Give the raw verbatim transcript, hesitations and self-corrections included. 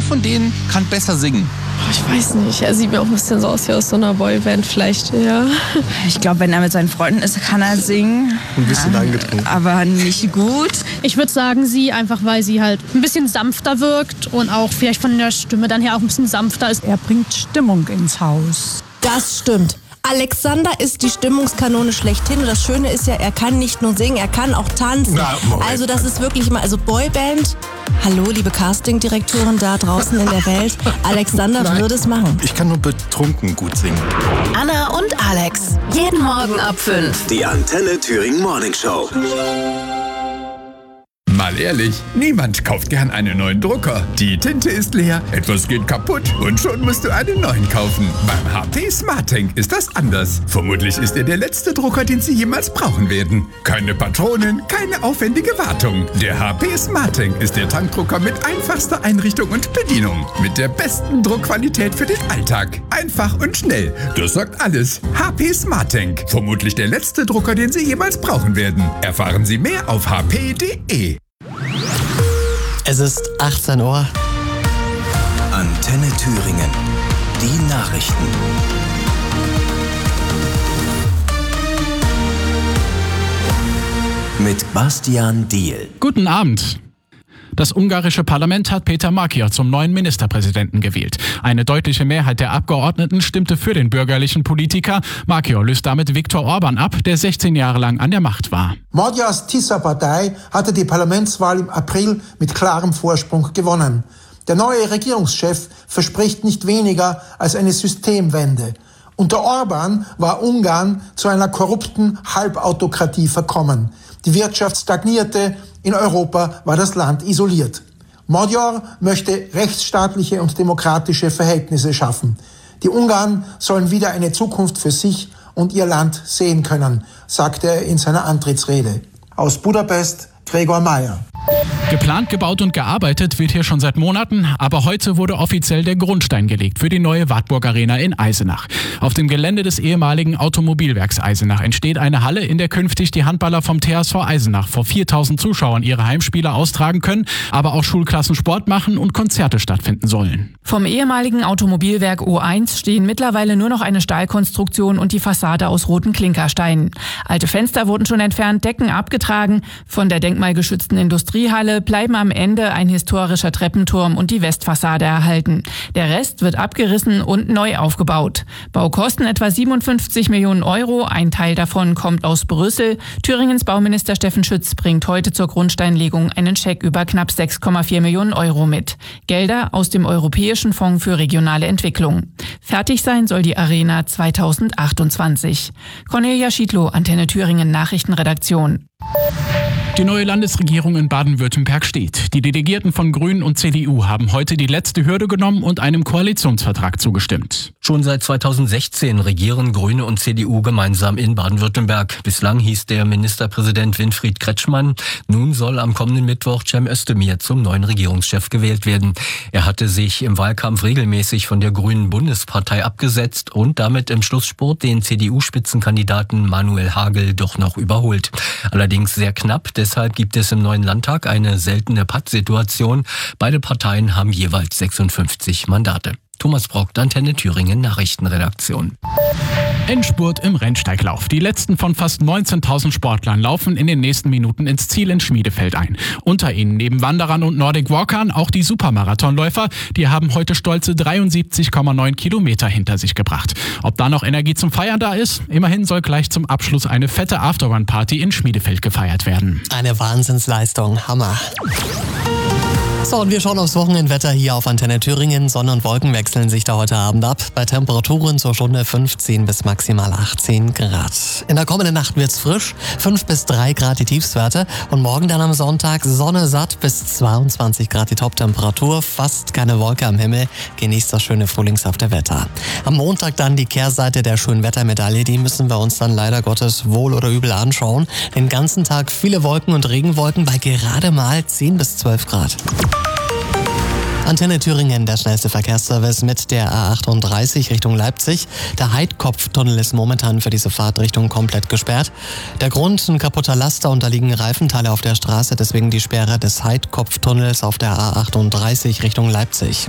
von denen kann besser singen? Ich weiß nicht, er sieht mir auch ein bisschen so aus wie aus so einer Boyband vielleicht, ja. Ich glaube, wenn er mit seinen Freunden ist, kann er singen. Ein bisschen ja, angetrunken. Aber nicht gut. Ich würde sagen sie, einfach weil sie halt ein bisschen sanfter wirkt und auch vielleicht von der Stimme dann her auch ein bisschen sanfter ist. Er bringt Stimmung ins Haus. Das stimmt. Alexander ist die Stimmungskanone schlechthin und das Schöne ist ja, er kann nicht nur singen, er kann auch tanzen. Na, also das ist wirklich immer, also Boyband, hallo liebe Castingdirektoren da draußen in der Welt, Alexander Nein. würde es machen. Ich kann nur betrunken gut singen. Anna und Alex, jeden Morgen ab fünf. Die Antenne Thüringen Morning Show. Mal ehrlich, niemand kauft gern einen neuen Drucker. Die Tinte ist leer, etwas geht kaputt und schon musst du einen neuen kaufen. Beim H P SmartTank ist das anders. Vermutlich ist er der letzte Drucker, den Sie jemals brauchen werden. Keine Patronen, keine aufwendige Wartung. Der H P SmartTank ist der Tankdrucker mit einfachster Einrichtung und Bedienung. Mit der besten Druckqualität für den Alltag. Einfach und schnell. Das sagt alles. H P SmartTank. Vermutlich der letzte Drucker, den Sie jemals brauchen werden. Erfahren Sie mehr auf h p punkt d e. Es ist achtzehn Uhr. Antenne Thüringen. Die Nachrichten. Mit Bastian Diehl. Guten Abend. Das ungarische Parlament hat Péter Magyar zum neuen Ministerpräsidenten gewählt. Eine deutliche Mehrheit der Abgeordneten stimmte für den bürgerlichen Politiker. Magyar löst damit Viktor Orbán ab, der sechzehn Jahre lang an der Macht war. Magyars Tisza-Partei hatte die Parlamentswahl im April mit klarem Vorsprung gewonnen. Der neue Regierungschef verspricht nicht weniger als eine Systemwende. Unter Orbán war Ungarn zu einer korrupten Halbautokratie verkommen. Die Wirtschaft stagnierte, in Europa war das Land isoliert. Magyar möchte rechtsstaatliche und demokratische Verhältnisse schaffen. Die Ungarn sollen wieder eine Zukunft für sich und ihr Land sehen können, sagte er in seiner Antrittsrede. Aus Budapest, Gregor Meyer. Geplant, gebaut und gearbeitet wird hier schon seit Monaten, aber heute wurde offiziell der Grundstein gelegt für die neue Wartburg Arena in Eisenach. Auf dem Gelände des ehemaligen Automobilwerks Eisenach entsteht eine Halle, in der künftig die Handballer vom T S V Eisenach vor viertausend Zuschauern ihre Heimspiele austragen können, aber auch Schulklassen Sport machen und Konzerte stattfinden sollen. Vom ehemaligen Automobilwerk O eins stehen mittlerweile nur noch eine Stahlkonstruktion und die Fassade aus roten Klinkersteinen. Alte Fenster wurden schon entfernt, Decken abgetragen. Von der denkmalgeschützten Industriehalle bleiben am Ende ein historischer Treppenturm und die Westfassade erhalten. Der Rest wird abgerissen und neu aufgebaut. Baukosten etwa siebenundfünfzig Millionen Euro, ein Teil davon kommt aus Brüssel. Thüringens Bauminister Steffen Schütz bringt heute zur Grundsteinlegung einen Scheck über knapp sechs Komma vier Millionen Euro mit. Gelder aus dem Europäischen Fonds für regionale Entwicklung. Fertig sein soll die Arena zweitausendachtundzwanzig. Cornelia Schiedlow, Antenne Thüringen Nachrichtenredaktion. Die neue Landesregierung in Baden-Württemberg steht. Die Delegierten von Grünen und C D U haben heute die letzte Hürde genommen und einem Koalitionsvertrag zugestimmt. Schon seit zweitausendsechzehn regieren Grüne und C D U gemeinsam in Baden-Württemberg. Bislang hieß der Ministerpräsident Winfried Kretschmann. Nun soll am kommenden Mittwoch Cem Özdemir zum neuen Regierungschef gewählt werden. Er hatte sich im Wahlkampf regelmäßig von der Grünen Bundespartei abgesetzt und damit im Schlussspurt den C D U-Spitzenkandidaten Manuel Hagel doch noch überholt. Allerdings sehr knapp. Deshalb gibt es im neuen Landtag eine seltene Pattsituation. Beide Parteien haben jeweils sechsundfünfzig Mandate. Thomas Brock, Antenne Thüringen Nachrichtenredaktion. Endspurt im Rennsteiglauf. Die letzten von fast neunzehntausend Sportlern laufen in den nächsten Minuten ins Ziel in Schmiedefeld ein. Unter ihnen neben Wanderern und Nordic Walkern auch die Supermarathonläufer. Die haben heute stolze dreiundsiebzig Komma neun Kilometer hinter sich gebracht. Ob da noch Energie zum Feiern da ist? Immerhin soll gleich zum Abschluss eine fette Afterrun-Party in Schmiedefeld gefeiert werden. Eine Wahnsinnsleistung. Hammer. So, und wir schauen aufs Wochenendwetter hier auf Antenne Thüringen. Sonne und Wolken wechseln sich da heute Abend ab. Bei Temperaturen zur Stunde fünfzehn bis maximal achtzehn Grad. In der kommenden Nacht wird's frisch. fünf bis drei Grad die Tiefstwerte. Und morgen dann am Sonntag Sonne satt bis zweiundzwanzig Grad die Toptemperatur. Fast keine Wolke am Himmel. Genießt das schöne frühlingshafte Wetter. Am Montag dann die Kehrseite der schönen Wettermedaille. Die müssen wir uns dann leider Gottes wohl oder übel anschauen. Den ganzen Tag viele Wolken und Regenwolken bei gerade mal zehn bis zwölf Grad. Antenne Thüringen, der schnellste Verkehrsservice mit der A achtunddreißig Richtung Leipzig. Der Heidkopftunnel ist momentan für diese Fahrtrichtung komplett gesperrt. Der Grund, ein kaputter Laster und da liegen Reifenteile auf der Straße, deswegen die Sperre des Heidkopftunnels auf der A achtunddreißig Richtung Leipzig.